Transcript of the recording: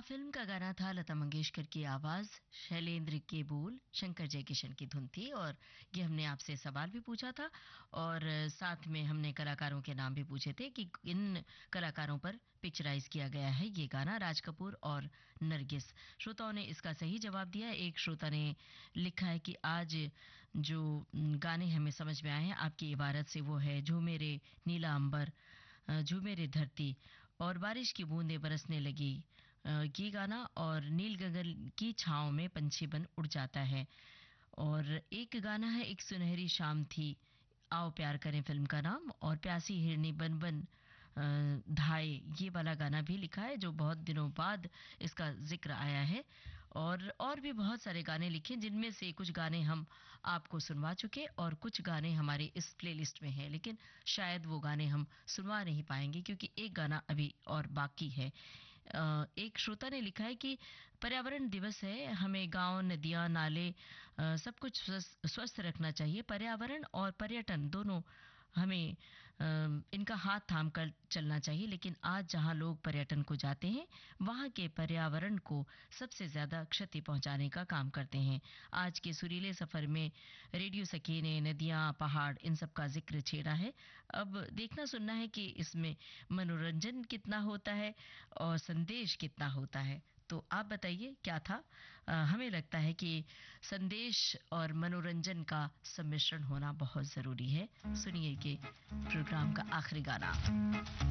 Film का गाना था, लता मंगेशकर की आवाज, शैलेंद्र के बोल, शंकर जयकिशन की धुन थी। और ये हमने आपसे सवाल भी पूछा था और साथ में हमने कलाकारों के नाम भी पूछे थे कि इन कलाकारों पर पिक्चराइज किया गया है ये गाना, राज कपूर और नरगिस। श्रोताओं ने इसका सही जवाब दिया। एक श्रोता ने लिखा है कि आज जो गाने हमें समझ में आए हैं आपकी इबारत से, वो है झूमे रे नीला अंबर, झूमे रे धरती और बारिश की बूंदें बरसने लगी, ये गाना, और नील गगन की छांव में पंछी बन उड़ जाता है। और एक गाना है, एक सुनहरी शाम थी, आओ प्यार करें फिल्म का नाम, और प्यासी हिरनी बन बन धाए, ये वाला गाना भी लिखा है जो बहुत दिनों बाद इसका जिक्र आया है। और भी बहुत सारे गाने लिखे जिनमें से कुछ गाने हम आपको सुनवा चुके और कुछ गाने हमारे इस प्लेलिस्ट में हैं, लेकिन शायद वो गाने हम सुनवा नहीं पाएंगे क्योंकि एक गाना अभी और बाकी है। एक श्रोता ने लिखा है कि पर्यावरण दिवस है, हमें गांव, नदियां, नाले, सब कुछ स्वस्थ रखना चाहिए। पर्यावरण और पर्यटन दोनों हमें इनका हाथ थाम कर चलना चाहिए, लेकिन आज जहां लोग पर्यटन को जाते हैं वहां के पर्यावरण को सबसे ज्यादा क्षति पहुंचाने का काम करते हैं। आज के सुरीले सफर में रेडियो सखी ने नदियां, पहाड़, इन सब का जिक्र छेड़ा है। अब देखना सुनना है कि इसमें मनोरंजन कितना होता है और संदेश कितना होता है। तो आप बताइए क्या था। हमें लगता है कि संदेश और मनोरंजन का सम्मिश्रण होना बहुत जरूरी है। सुनिए कि प्रोग्राम का आखिरी गाना।